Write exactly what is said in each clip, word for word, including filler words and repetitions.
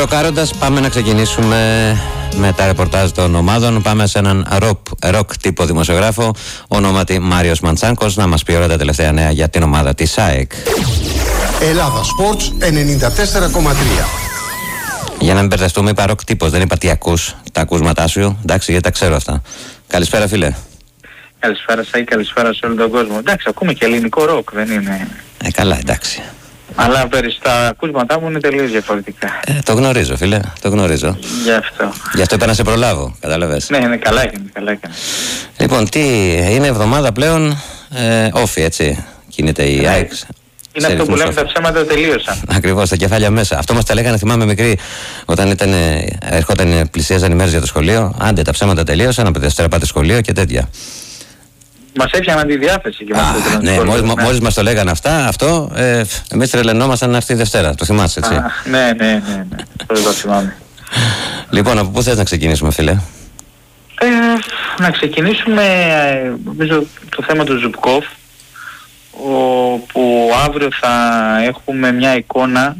Ροκάροντας, πάμε να ξεκινήσουμε με τα ρεπορτάζ των ομάδων. Πάμε σε έναν ροκ, ροκ τύπο δημοσιογράφο, ονόματι Μάριος Μαντσάνκος, να μας πει όλα τα τελευταία νέα για την ομάδα της ΑΕΚ. Ελλάδα Sports ενενήντα τέσσερα κόμμα τρία. Για να μην μπερδευτούμε, είπα ροκ τύπος, δεν είπα τι ακούς, τα ακούσματά σου, εντάξει, γιατί τα ξέρω αυτά. Καλησπέρα, φίλε. Καλησπέρα σας, καλησπέρα σε όλο τον κόσμο. Εντάξει, ακούμε και ελληνικό ροκ, δεν είναι. Ε, καλά, εντάξει. Αλλά τα ακούσματά μου είναι τελείως διαφορετικά. Ε, το γνωρίζω, φίλε, το γνωρίζω. Γι' αυτό. Γι' αυτό είπα να σε προλάβω, κατάλαβες. Ναι, ναι, καλά έκανε, καλά έκανε. Λοιπόν, τι, είναι εβδομάδα πλέον, ε, όφι, έτσι, κινείται η ΑΕΚ. Είναι αυτό που λέμε, τα ψέματα τελείωσαν. Ακριβώς, τα κεφάλια μέσα. Αυτό μας τα λέγανε, θυμάμαι μικρή, όταν ήταν, ερχόταν, πλησίαζαν οι μέρες για το σχολείο. Άντε, τα ψέματα τελείωσαν, από τη Δευτέρα πάτε σχολείο και τέτοια. Μας έφτιαναν τη διάθεση και μας ah, ναι, μόλις, ναι. μόλις μας το λέγανε αυτά, αυτό, ε, εμείς τρελαινόμασταν αυτή τη Δευτέρα. Το θυμάσαι, έτσι. Ah, ναι, ναι, ναι, ναι. Το θυμάμαι. Λοιπόν, από πού θες να ξεκινήσουμε, φίλε? Ε, να ξεκινήσουμε, νομίζω, το θέμα του Ζουμπκόφ, όπου αύριο θα έχουμε μια εικόνα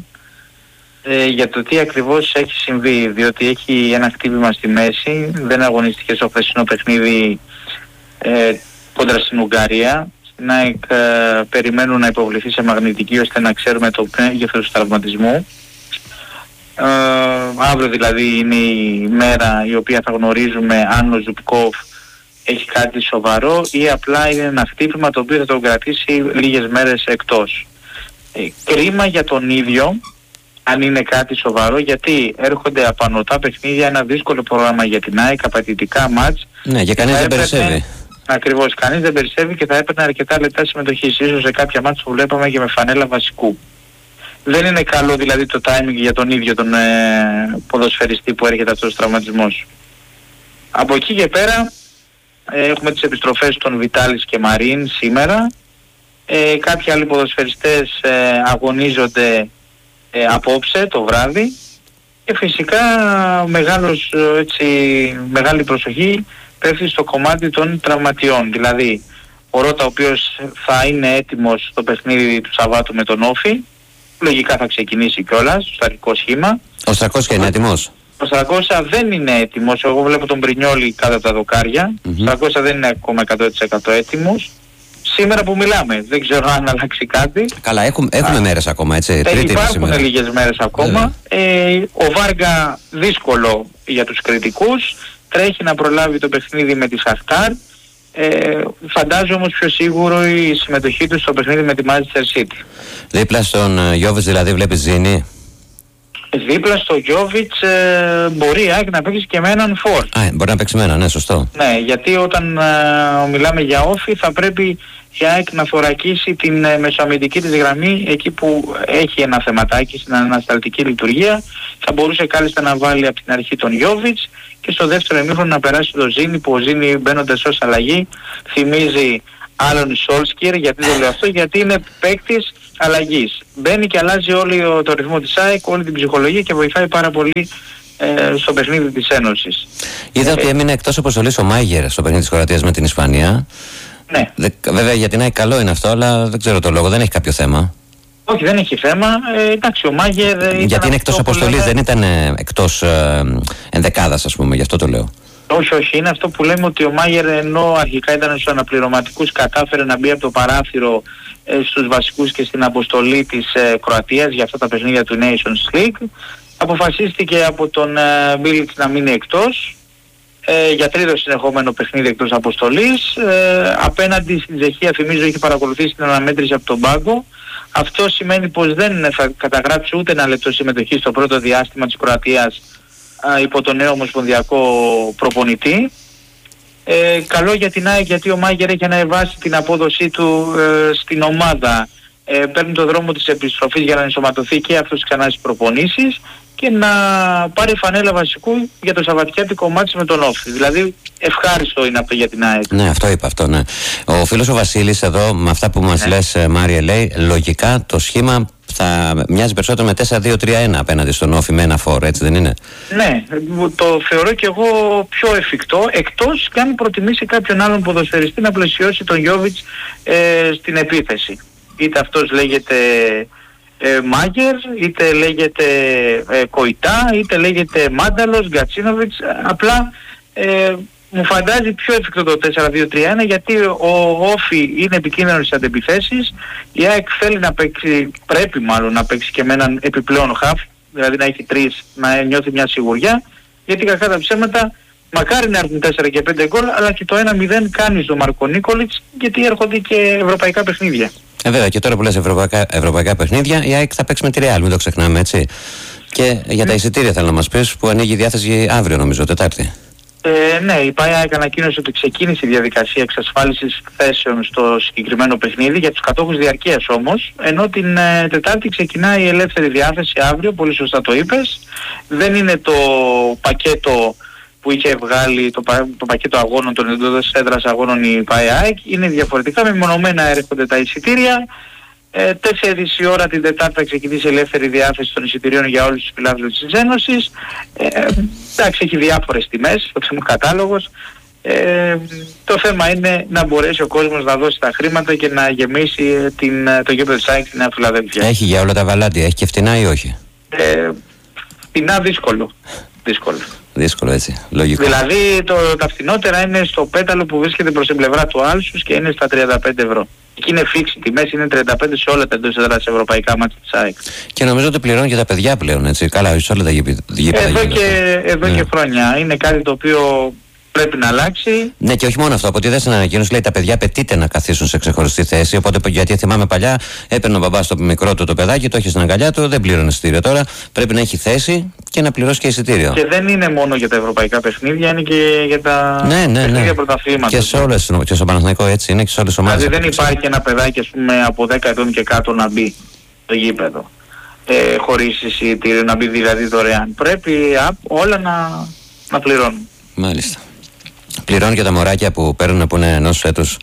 ε, για το τι ακριβώς έχει συμβεί, διότι έχει ένα χτύπημα στη μέση, δεν αγωνίστηκε στο χθεσινό παιχνίδι ε, κόντρα στην Ουγγαρία. Στην ΑΕΚ ε, περιμένουν να υποβληθεί σε μαγνητική ώστε να ξέρουμε το μέγεθος του τραυματισμού. Ε, αύριο δηλαδή είναι η μέρα η οποία θα γνωρίζουμε αν ο Ζουμπκόφ έχει κάτι σοβαρό ή απλά είναι ένα χτύπημα το οποίο θα τον κρατήσει λίγες μέρες εκτός. Ε, κρίμα για τον ίδιο αν είναι κάτι σοβαρό, γιατί έρχονται απανωτά παιχνίδια, ένα δύσκολο πρόγραμμα για την ΑΕΚ, απαιτητικά μάτς. Ναι, και κανείς δεν περισσεύει. Ακριβώς, κανείς δεν περισσεύει και θα έπαιρνε αρκετά λεπτά συμμετοχής, ίσως σε κάποια μάτς που βλέπαμε και με φανέλα βασικού. Δεν είναι καλό δηλαδή το timing για τον ίδιο τον ε, ποδοσφαιριστή που έρχεται αυτός ο τραυματισμός. Από εκεί και πέρα ε, έχουμε τις επιστροφές των Βιτάλης και Μαρίν σήμερα. Ε, κάποιοι άλλοι ποδοσφαιριστές ε, αγωνίζονται ε, απόψε το βράδυ και φυσικά μεγάλος, έτσι, μεγάλη προσοχή πέφτει στο κομμάτι των τραυματιών. Δηλαδή ο Ρώτα, ο οποίος θα είναι έτοιμος στο παιχνίδι του Σαββάτου με τον Όφι, λογικά θα ξεκινήσει κιόλας στο αρχικό σχήμα. Ο Στρακόσια είναι έτοιμος? Ο Στρακόσια δεν είναι έτοιμος, εγώ βλέπω τον Μπρινιόλι κάτω από τα δοκάρια. Ο mm-hmm. Στρακόσια δεν είναι ακόμα εκατό τοις εκατό έτοιμος. Σήμερα που μιλάμε, δεν ξέρω αν αλλάξει κάτι. Καλά, έχουμε, έχουμε μέρες ακόμα, έτσι. Ε, υπάρχουν λίγες μέρες ακόμα. Ε, ο Βάργα δύσκολο για τους κριτικούς. Τρέχει να προλάβει το παιχνίδι με τη Σαχτάρ. Ε, φαντάζομαι όμως πιο σίγουρο η συμμετοχή του στο παιχνίδι με τη Manchester City. Δίπλα στον Γιόβιτς δηλαδή βλέπεις Ζήνη? Δίπλα στο Γιόβιτς ε, μπορεί ΑΕΚ να παίξει και με έναν φορ. Α, μπορεί να παίξει με έναν, ναι, σωστό. Ναι, γιατί όταν ε, μιλάμε για όφι θα πρέπει η ΑΕΚ να θωρακίσει την ε, μεσοαμυντική της γραμμή εκεί που έχει ένα θεματάκι στην ανασταλτική λειτουργία. Θα μπορούσε κάλλιστα να βάλει από την αρχή τον Γιόβιτς και στο δεύτερο ημίχρονο να περάσει τον Ζήνη, που ο Ζήνη μπαίνοντας ως αλλαγή θυμίζει άλλον Σόλσκιρ. Γιατί το λέω αυτό? Γιατί είναι παίκτης αλλαγής. Μπαίνει και αλλάζει όλο το ρυθμό της ΑΕΚ, όλη την ψυχολογία και βοηθάει πάρα πολύ ε, στο παιχνίδι της Ένωσης. Είδα ε, ότι έμεινε εκτός αποστολής ο Μάγερ στο παιχνίδι της Κροατίας με την Ισπανία. Ναι. Δε, βέβαια για την ΑΕΚ καλό είναι αυτό, αλλά δεν ξέρω το λόγο, δεν έχει κάποιο θέμα. Όχι, δεν έχει θέμα. Ε, εντάξει, ο Μάγερ... Γιατί είναι εκτός αποστολής, λέμε... δεν ήταν ε, εκτός ε, ενδεκάδας, ας πούμε, γι' αυτό το λέω. Όχι, όχι, είναι αυτό που λέμε, ότι ο Μάγερ, ενώ αρχικά ήταν στους αναπληρωματικούς, κατάφερε να μπει από το παράθυρο ε, στους βασικούς και στην αποστολή της ε, Κροατίας για αυτά τα παιχνίδια του Nations League. Αποφασίστηκε από τον ε, Μπίλιτς να μείνει εκτός ε, για τρίτο συνεχόμενο παιχνίδι εκτός αποστολής. Ε, απέναντι στην Τσεχία, θυμίζω, είχε παρακολουθήσει την αναμέτρηση από τον πάγκο. Αυτό σημαίνει πως δεν θα καταγράψει ούτε ένα λεπτό συμμετοχή στο πρώτο διάστημα της Κροατίας α, υπό τον νέο ομοσπονδιακό προπονητή. Ε, καλό για την ΑΕΚ, γιατί ο Μάγερ έχει ανεβάσει την απόδοσή του ε, στην ομάδα. Ε, παίρνει το δρόμο της επιστροφής για να ενσωματωθεί και αυτός ξανά στις προπονήσεις και να πάρει φανέλα βασικού για το σαββατιάτικο μάτς με τον Όφι. Δηλαδή ευχάριστο είναι αυτό για την ΑΕΚ. Ναι, αυτό είπα, αυτό, ναι. Ο φίλος ο Βασίλης εδώ, με αυτά που μας ναι. λες, Μάριε, λέει, λογικά το σχήμα θα μοιάζει περισσότερο με τέσσερα δύο τρία ένα απέναντι στον Όφι με ένα φόρ, έτσι δεν είναι? Ναι, το θεωρώ και εγώ πιο εφικτό, εκτός και αν προτιμήσει κάποιον άλλον ποδοσφαιριστή να πλαισιώσει τον Γιόβιτς ε, στην επίθεση. Είτε αυτός λέγεται ε, Μάγερ, είτε λέγεται ε, Κοϊτά, είτε λέγεται Μάνταλος, Γκατσίνοβιτς. Απλά ε, μου φαντάζει πιο εφικτό το τέσσερα δύο τρία ένα, γιατί ο Όφι είναι επικίνδυνος στις αντεπιθέσεις. Η ΑΕΚ θέλει να παίξει, πρέπει μάλλον να παίξει και με έναν επιπλέον χαφ, δηλαδή να έχει τρεις, να νιώθει μια σιγουριά, γιατί κακά τα ψέματα μακάρι να έρθουν τέσσερα και πέντε γκολ, αλλά και το ένα μηδέν κάνει στο Μάρκο Νίκολιτς, γιατί έρχονται και ευρωπαϊκά παιχνίδια. Ε, βέβαια, και τώρα που λες ευρωπαϊκά, ευρωπαϊκά παιχνίδια, η ΑΕΚ θα παίξει με τη Real, μην το ξεχνάμε, έτσι. Και για τα εισιτήρια θέλω να μας πεις, που ανοίγει η διάθεση αύριο, νομίζω, Τετάρτη. Ε, ναι, η ΠΑΕΑΚ ανακοίνωσε ότι ξεκίνησε η διαδικασία εξασφάλισης θέσεων στο συγκεκριμένο παιχνίδι για τους κατόχους διαρκείας όμως, ενώ την ε, Τετάρτη ξεκινάει η ελεύθερη διάθεση αύριο, πολύ σωστά το είπες. Δεν είναι το πακέτο που είχε βγάλει, το, πα, το πακέτο αγώνων των εντός έδρας αγώνων η ΠΑΕΑΚ, είναι διαφορετικά, μεμονωμένα έρχονται τα εισιτήρια. Ε, τέσσερις η ώρα την Τετάρτη θα ξεκινήσει η ελεύθερη διάθεση των εισιτηρίων για όλους τους φιλάθλους της Ένωσης. Ε, εντάξει, έχει διάφορες τιμές, το θέμα κατάλογος. Ε, το θέμα είναι να μπορέσει ο κόσμος να δώσει τα χρήματα και να γεμίσει την, το γήπεδο της ΑΕΚ στη Νέα Φιλαδέλφια. Έχει για όλα τα βαλάντια, έχει και φτηνά ή όχι? Ε, φτηνά δύσκολο. Δύσκολο. Δύσκολο, έτσι, λογικό. Δηλαδή το, τα φθηνότερα είναι στο πέταλο που βρίσκεται προς την πλευρά του Άλσους και είναι στα τριάντα πέντε ευρώ. Εκεί είναι φίξη, η μέση είναι τριάντα πέντε σε όλα τα εντός έδρας ευρωπαϊκά μάτια της ΑΕΚ. Και νομίζω ότι πληρώνουν και τα παιδιά πλέον, έτσι, καλά, σε όλα τα γήπεδα. Εδώ, και, εδώ ναι. και χρόνια. Είναι κάτι το οποίο πρέπει να αλλάξει. Ναι, και όχι μόνο αυτό. Από ό,τι δεν στην ανακοίνωση λέει τα παιδιά απαιτείται να καθίσουν σε ξεχωριστή θέση. Οπότε, γιατί θυμάμαι παλιά, έπαιρνε ο μπαμπάς το μικρό του το παιδάκι, το έχει στην αγκαλιά του, δεν πλήρωνε εισιτήριο. Τώρα πρέπει να έχει θέση και να πληρώσει και εισιτήριο. Και δεν είναι μόνο για τα ευρωπαϊκά παιχνίδια, είναι και για τα ναι, ναι, παιχνίδια ναι. πρωταθλήματος. Και σε όλες, και στο Παναθηναϊκό έτσι είναι και σε όλες τις ομάδες. Δηλαδή δεν υπάρχει ένα παιδάκι, ας πούμε, από δέκα ετών και κάτω να μπει στο γήπεδο. Ε, χωρίς εισιτήριο, να μπει δηλαδή δωρεάν. Πρέπει α, όλα να, να πληρώνουν. Μάλιστα. Πληρώνει και τα μωράκια που παίρνουν που είναι ενός έτους.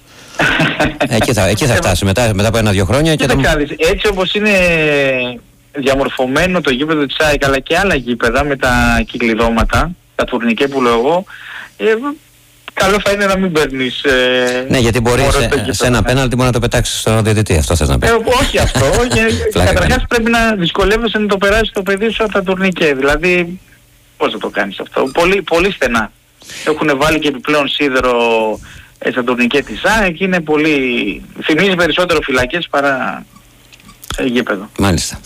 εκεί, θα, εκεί θα φτάσει μετά, μετά από ένα-δύο χρόνια. Και το... το... Έτσι όπως είναι διαμορφωμένο το γήπεδο της ΑΕΚ αλλά και άλλα γήπεδα με τα κυκλειδώματα, τα τουρνικέ που λέω εγώ, ε, καλό θα είναι να μην παίρνεις... Ε, ναι, γιατί μπορεί σε, σε ένα πέναλτι μπορεί να το πετάξεις στον διαιτητή, αυτό θες να πεις. Ε, όχι αυτό, καταρχάς πρέπει να δυσκολεύεσαι να το περάσεις το παιδί σου από τα τουρνικέ, δηλαδή πώς θα το κάνεις αυτό, πολύ, πολύ στενά. Έχουν βάλει και επιπλέον σίδερο ε, στα τουρνικέ της ΑΕΚ, είναι πολύ... θυμίζει περισσότερο φυλακές παρά ε, γήπεδο. Μάλιστα.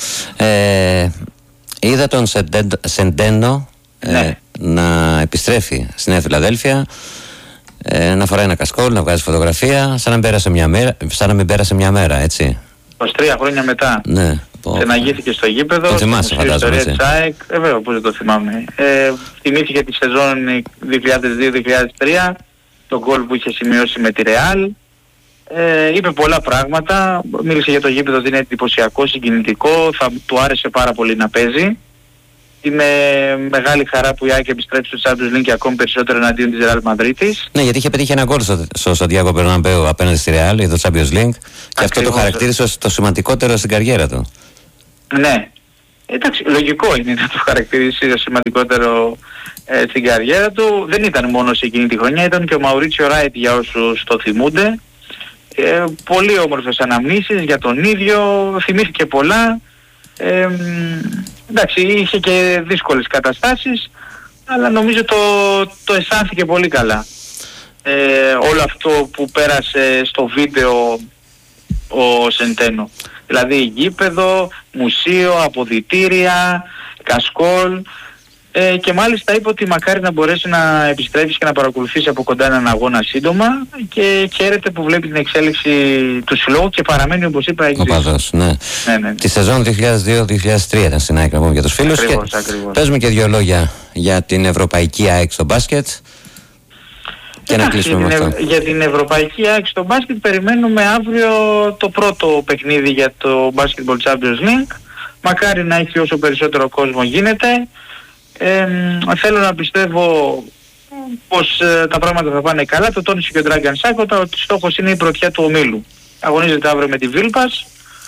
Ε, είδα τον Σεντένο ε, ναι. να επιστρέφει στη Νέα Φιλαδέλφια, ε, να φοράει ένα κασκόλ, να βγάζει φωτογραφία, σαν να, πέρασε μια μέρα, σαν να μην πέρασε μια μέρα, έτσι. είκοσι τρία χρόνια μετά. Ναι. Ξεναγήθηκε στο γήπεδο. Το θυμάσαι, φαντάζομαι. Στην ιστορία της ΑΕΚ, ε, βέβαια, πώς δεν το θυμάμαι. Ε, θυμήθηκε τη σεζόν δύο χιλιάδες δύο δύο χιλιάδες τρία, τον γκολ που είχε σημειώσει με τη Real. Ε, είπε πολλά πράγματα, μίλησε για το γήπεδο ότι είναι εντυπωσιακό, συγκινητικό, θα του άρεσε πάρα πολύ να παίζει. Είναι μεγάλη χαρά που η ΑΕΚ επιστρέψει στο Champions League και ακόμη περισσότερο εναντίον της Real Madrid. Ναι, γιατί είχε πετύχει ένα γκολ στο, στο Santiago Bernabéu απέναντι στη Real για το Champions League και αυτό το χαρακτήρισε ως το σημαντικότερο στην καριέρα του. Ναι. Εντάξει, λογικό είναι να το χαρακτηρίσει το σημαντικότερο ε, στην καριέρα του. Δεν ήταν μόνο σε εκείνη τη χρονιά, ήταν και ο Μαουρίτσιο Ράιτ για όσους το θυμούνται. Ε, πολύ όμορφες αναμνήσεις για τον ίδιο, θυμήθηκε πολλά. Ε, εντάξει, είχε και δύσκολες καταστάσεις, αλλά νομίζω το, το αισθάνθηκε πολύ καλά. Ε, όλο αυτό που πέρασε στο βίντεο ο Σεντένο. Δηλαδή γήπεδο, μουσείο, αποδυτήρια, κασκόλ ε, και μάλιστα είπε ότι μακάρι να μπορέσει να επιστρέψει και να παρακολουθήσει από κοντά έναν αγώνα σύντομα και χαίρεται που βλέπει την εξέλιξη του συλλόγου και παραμένει, όπως είπα, εξής. Οπαδός, ναι. Ναι, ναι, ναι. Τη σεζόν δύο χιλιάδες δύο δύο χιλιάδες τρία ήταν στην ΑΕΚ για τους φίλους. Ακριβώς, και ακριβώς. Πες δύο λόγια για την Ευρωπαϊκή ΑΕΚ στο μπάσκετ. Και να κλείσουμε για, με την, αυτό. για την Ευρωπαϊκή ΑΕΚ στο μπάσκετ περιμένουμε αύριο το πρώτο παιχνίδι για το Basketball Champions League. Μακάρι να έχει όσο περισσότερο κόσμο γίνεται. Ε, θέλω να πιστεύω πως ε, τα πράγματα θα πάνε καλά. Το τόνισε και ο Dragan Σάκοτα ότι στόχος είναι η πρωτιά του ομίλου. Αγωνίζεται αύριο με τη Βίλπας.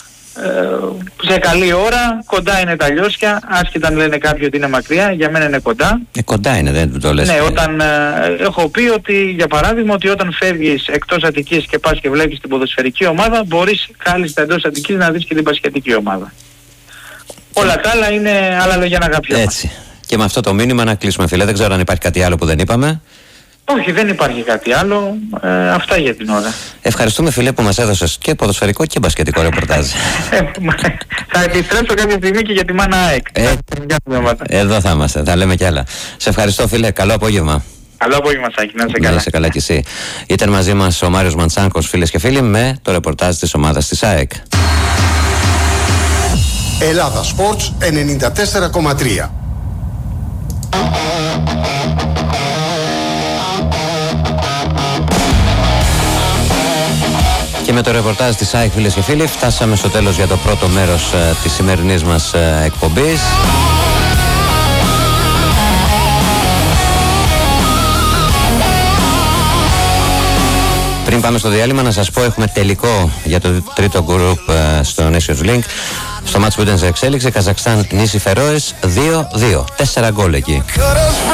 Ε, σε καλή ώρα, κοντά είναι τα Λιώσια, άσχετα αν λένε κάποιοι ότι είναι μακριά, για μένα είναι κοντά. Ε, κοντά είναι, δεν το λες. Ναι, όταν, ε, έχω πει ότι, για παράδειγμα, ότι όταν φεύγεις εκτός Αττικής και πας και βλέπεις την ποδοσφαιρική ομάδα, μπορείς κάλλιστα εντός Αττικής να δεις και την μπασκετική ομάδα. Όλα τα άλλα είναι άλλα λόγια να αγαπιόμαστε. Έτσι. Και με αυτό το μήνυμα να κλείσουμε, φίλε. Δεν ξέρω αν υπάρχει κάτι άλλο που δεν είπαμε. Όχι, δεν υπάρχει κάτι άλλο. Ε, αυτά για την ώρα. Ευχαριστούμε, φίλε, που μας έδωσες και ποδοσφαιρικό και μπασκετικό ρεπορτάζ. Θα επιστρέψω κάποια στιγμή και για τη Μάνα ΑΕΚ. Ε, εδώ θα είμαστε, θα λέμε κι άλλα. Σε ευχαριστώ, φίλε. Καλό απόγευμα. Καλό απόγευμα, Σάκη. Να είσαι καλά. Να είσαι καλά κι εσύ. Ήταν μαζί μας ο Μάριος Μαντσάνκος, φίλες και φίλοι, με το ρεπορτάζ της ομάδας της ΑΕΚ. Ελλάδα Sports ενενήντα τέσσερα κόμμα τρία. Και με το ρεπορτάζ της ΑΕΚ, φίλες και φίλοι, φτάσαμε στο τέλος για το πρώτο μέρος ε, της σημερινής μας ε, εκπομπής. Πριν πάμε στο διάλειμμα, να σας πω, έχουμε τελικό για το τρίτο γκρουπ ε, στο Nations League. Στο μάτς που ήταν σε εξέλιξη, Καζακστάν νήσι Φερόες δύο δύο. Τέσσερα γκολ εκεί.